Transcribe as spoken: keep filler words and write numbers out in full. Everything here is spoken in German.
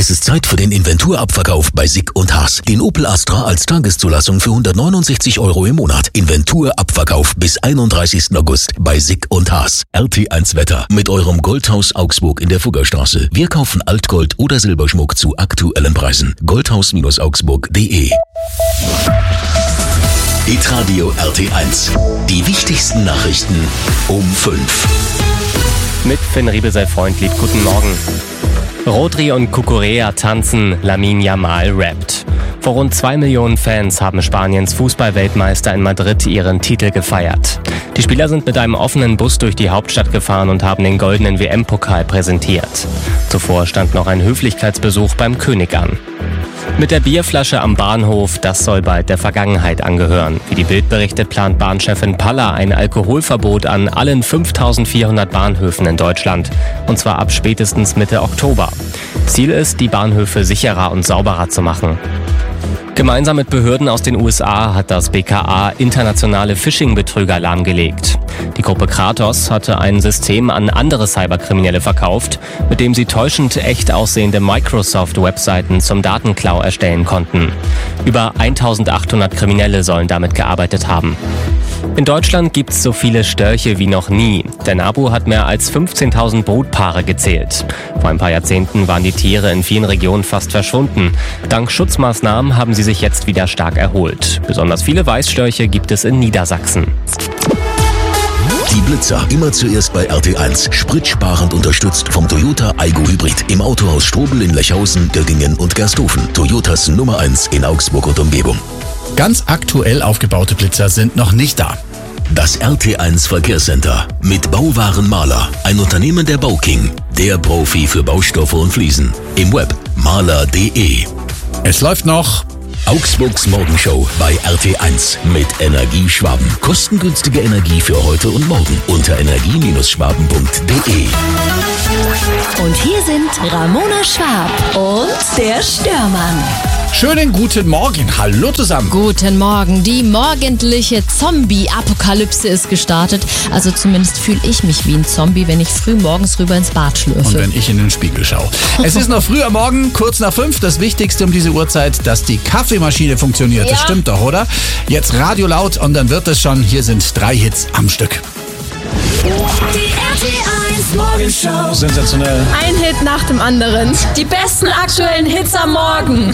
Es ist Zeit für den Inventurabverkauf bei Sick und Haas. Den Opel Astra als Tageszulassung für hundertneunundsechzig Euro im Monat. Inventurabverkauf bis einunddreißigsten August bei Sick und Haas. R T eins Wetter mit eurem Goldhaus Augsburg in der Fuggerstraße. Wir kaufen Altgold oder Silberschmuck zu aktuellen Preisen. goldhaus Augsburg punkt de. Hitradio R T eins. Die wichtigsten Nachrichten um fünf. Mit Finn Riebesell-Freundlieb, guten Morgen. Rodri und Cucurella tanzen, Lamine Yamal rappt. Vor rund zwei Millionen Fans haben Spaniens Fußballweltmeister in Madrid ihren Titel gefeiert. Die Spieler sind mit einem offenen Bus durch die Hauptstadt gefahren und haben den goldenen W M-Pokal präsentiert. Zuvor stand noch ein Höflichkeitsbesuch beim König an. Mit der Bierflasche am Bahnhof, das soll bald der Vergangenheit angehören. Wie die Bild berichtet, plant Bahnchefin Palla ein Alkoholverbot an allen fünftausendvierhundert Bahnhöfen in Deutschland. Und zwar ab spätestens Mitte Oktober. Ziel ist, die Bahnhöfe sicherer und sauberer zu machen. Gemeinsam mit Behörden aus den U S A hat das B K A internationale Phishing-Betrüger lahmgelegt. Die Gruppe Kratos hatte ein System an andere Cyberkriminelle verkauft, mit dem sie täuschend echt aussehende Microsoft-Webseiten zum Datenklau erstellen konnten. Über eintausendachthundert Kriminelle sollen damit gearbeitet haben. In Deutschland gibt's so viele Störche wie noch nie. Der NABU hat mehr als fünfzehntausend Brutpaare gezählt. Vor ein paar Jahrzehnten waren die Tiere in vielen Regionen fast verschwunden. Dank Schutzmaßnahmen haben sie sich jetzt wieder stark erholt. Besonders viele Weißstörche gibt es in Niedersachsen. Die Blitzer, immer zuerst bei R T eins. Spritsparend unterstützt vom Toyota Aygo Hybrid. Im Autohaus Strobel in Lechhausen, Göggingen und Gersthofen. Toyotas Nummer eins in Augsburg und Umgebung. Ganz aktuell aufgebaute Blitzer sind noch nicht da. Das R T eins Verkehrscenter mit Bauwaren Maler. Ein Unternehmen der Bauking. Der Profi für Baustoffe und Fliesen. Im Web maler punkt de. Es läuft noch Augsburgs Morgenshow bei R T eins mit Energie Schwaben. Kostengünstige Energie für heute und morgen unter energie Schwaben punkt de. Und hier sind Ramona Schwab und der Störmann. Schönen guten Morgen. Hallo zusammen. Guten Morgen. Die morgendliche Zombie-Apokalypse ist gestartet. Also zumindest fühle ich mich wie ein Zombie, wenn ich früh morgens rüber ins Bad schlürfe. Und wenn ich in den Spiegel schaue. Es ist noch früh am Morgen, kurz nach fünf. Das Wichtigste um diese Uhrzeit, dass die Kaffeemaschine funktioniert. Ja. Das stimmt doch, oder? Jetzt Radio laut und dann wird es schon. Hier sind drei Hits am Stück. Die R T eins Morgenshow. Sensationell. Ein Hit nach dem anderen. Die besten aktuellen Hits am Morgen.